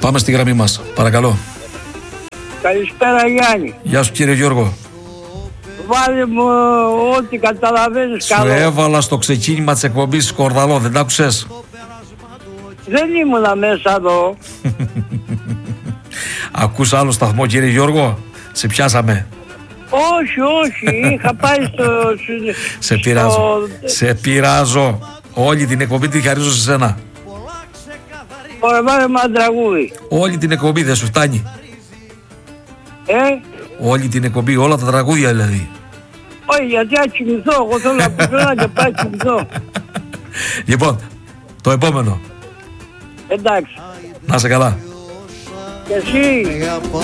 Πάμε στη γραμμή μας, παρακαλώ. Καλησπέρα Γιάννη. Γεια σου κύριε Γιώργο. Βάλε μου ό,τι καταλαβαίνεις καλό. Σου έβαλα στο ξεκίνημα της εκπομπής Σκορδαλό, δεν τ' άκουσες? Δεν ήμουνα μέσα εδώ. Ακούς άλλο σταθμό κύριε Γιώργο? Σε πιάσαμε? Όχι, είχα πάει Σε πειράζω. Σε πειράζω. Όλη την εκπομπή τη χαρίζω σε σένα. Ωραία, βάλε μου ένα τραγούδι. Όλη την εκπομπή δεν σου φτάνει? Όλη την εκπομπή, όλα τα τραγούδια δηλαδή. Όχι, γιατί να κοιμηθώ, εγώ θέλω να ακούσω και πάει κοιμηθώ. Λοιπόν, το επόμενο. Εντάξει. Να είσαι καλά. Και εσύ.